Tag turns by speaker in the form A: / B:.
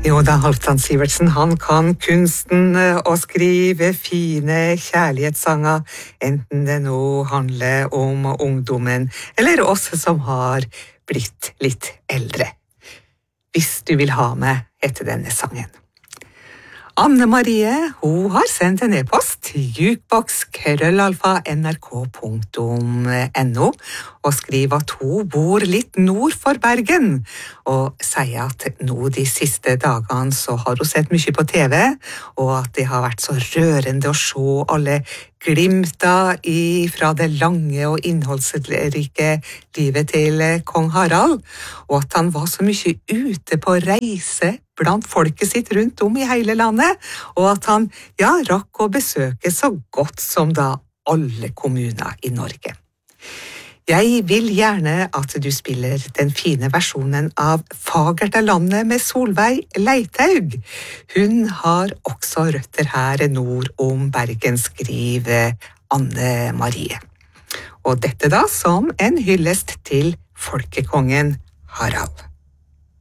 A: Jo da, Halvdan Sivertsen, han kan kunsten å skrive fine kjærlighetssanger, enten det nå handler om ungdommen, eller oss som har blitt litt eldre. Hvis du vil ha meg, heter denne sangen. Anne Marie, hun har sendt en e-post til jukebox@nrk.no og skriver at hun bor litt nord for Bergen, og sier at nå de siste dagene så har hun sett mye på TV, og at det har vært så rørende å se alle glimta fra det lange og innholdsrike livet til kong Harald, og at han var så mye ute på reise blant folket sitt rundt om i hele landet, og at han rakk å besøke så godt som da alle kommuner i Norge. Jeg vil gjerne at du spiller den fine versjonen av Fagert er landet med Solveig Leithaug. Hun har også røtter her nord om Bergen, skriver Anne Marie. Og dette da som en hyllest til folkekongen Harald.